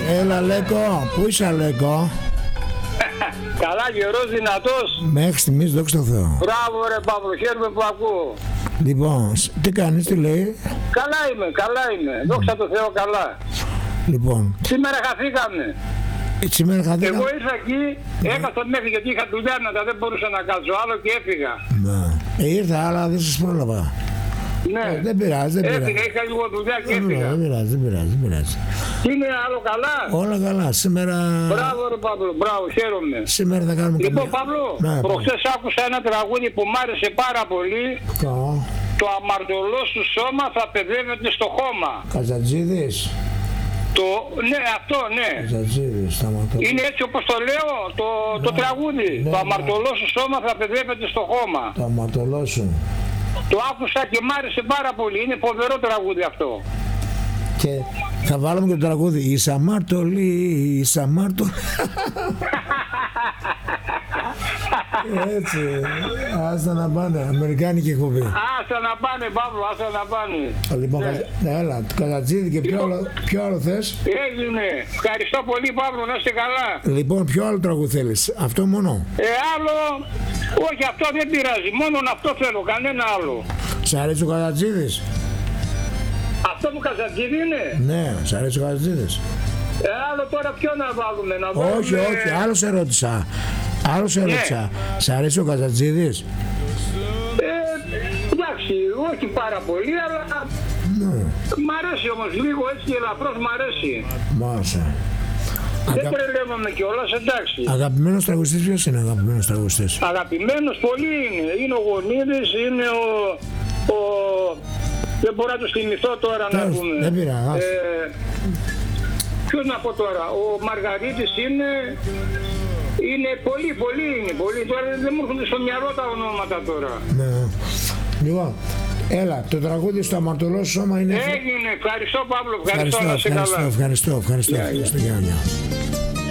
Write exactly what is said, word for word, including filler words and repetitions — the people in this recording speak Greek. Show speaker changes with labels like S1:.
S1: Έλα Λέκο, πού είσαι Λέκο?
S2: Καλά, γερός, δυνατός.
S1: Μέχρι στιγμής δόξα τω Θεώ.
S2: Μπράβο ρε Παύλο, χαίρομαι που ακούω.
S1: Λοιπόν, τι κάνεις, τι λέει?
S2: Καλά είμαι, καλά είμαι. Δόξα τω Θεώ, καλά.
S1: Λοιπόν,
S2: Σήμερα χαθήκαμε.
S1: σήμερα χαθήκαμε.
S2: Εγώ ήρθα εκεί, έκανα μέχρι γιατί είχα δουλειά να τα δεν μπορούσα να κάτσω άλλο και έφυγα.
S1: Ναι. Ε, ήρθα, αλλά δεν σας πρόλαβα.
S2: Ναι.
S1: Ε, δεν πειράζει, δεν πειράζει.
S2: Έφυγα, είχα λίγο δουλειά και
S1: Δεν
S2: έφυγα.
S1: πειράζει, δεν πειράζει, δεν πειράζει.
S2: Τι είναι άλλο καλά?
S1: Όλα καλά, σήμερα...
S2: Μπράβο ρε Παύλο, μπράβο, χαίρομαι.
S1: Σήμερα θα κάνουμε
S2: Λοιπόν
S1: καμία...
S2: Παύλο,
S1: Ναι,
S2: προχθές άκουσα ένα τραγούδι που μ' άρεσε πάρα πολύ.
S1: Κα...
S2: Το αμαρτωλό σου σώμα θα παιδεύεται στο χώμα.
S1: Καζατζίδης.
S2: Το, ναι, αυτό, ναι.
S1: Καζατζίδης, σταματώ.
S2: Είναι έτσι όπως το λέω, το, το
S1: Ναι.
S2: τραγούδι.
S1: Ναι,
S2: Το
S1: ναι.
S2: αμαρτωλό σου σώμα θα παιδεύεται στο χώμα.
S1: Το αμαρτωλό σου.
S2: Το άκουσα και μ' άρεσε πάρα πολύ. Είναι φοβερό τραγούδι αυτό.
S1: Και θα βάλουμε και το τραγούδι. Είσαι αμάρτωλη, είσαι αμάρτωλη. Έτσι. Άστα να πάνε. Αμερικάνικη εκπομπή.
S2: Άστα να πάνε Παύλο, άστα να πάνε.
S1: Λοιπόν,
S2: Ναι.
S1: Κατζ- έλα, Κατζατζίδη και ποιο άλλο, ποιο άλλο θες?
S2: Έγινε. Ευχαριστώ πολύ Παύλο, να είστε καλά.
S1: Λοιπόν, ποιο άλλο τραγούδι θέλεις? Αυτό μόνο.
S2: Ε, άλλο, όχι αυτό δεν πειράζει. Μόνο αυτό θέλω, κανένα άλλο.
S1: Σ' αρέσει ο Κατζατζίδης?
S2: Αυτό που Καζαντζίδη είναι.
S1: Ναι, σ' αρέσει ο Κατζατζίδης?
S2: Ε, άλλο τώρα ποιο να βάλουμε, να βάλουμε...
S1: Όχι, όχι, άλλο σε ρώτησα. Άλλο σε ρώτησα. Σ' αρέσει ο Κατζατζίδης?
S2: Ε, εντάξει, όχι πάρα πολύ, αλλά
S1: Ναι,
S2: μ' αρέσει όμως λίγο έτσι και ελαφρώς μ' αρέσει.
S1: μάσα.
S2: Δεν
S1: Αγα...
S2: τρελαίνομαι κιόλας, εντάξει.
S1: Αγαπημένος τραγουδιστής ποιος είναι αγαπημένος τραγουδιστής?
S2: Αγαπημένος πολύ είναι. Είναι ο Γονίδης, είναι ο... ο... Δεν μπορώ να του θυμηθώ τώρα να
S1: Τέλος,
S2: πούμε.
S1: δεν πειράζει.
S2: Ε, ποιος να πω τώρα, ο Μαργαρίτης είναι... Είναι πολύ, πολύ είναι, πολύ. Τώρα δεν μου έρχονται στο μυαλό τα ονόματα τώρα.
S1: Ναι. Λοιπόν, έλα, το τραγούδι στο αμαρτωλό σου σώμα είναι...
S2: Έγινε, ευχαριστώ Παύλο, ευχαριστώ,
S1: Ευχαριστώ,
S2: να είσαι
S1: ευχαριστώ,
S2: καλά.
S1: ευχαριστώ, ευχαριστώ,
S2: Γεια,
S1: ευχαριστώ, γεια, γεια.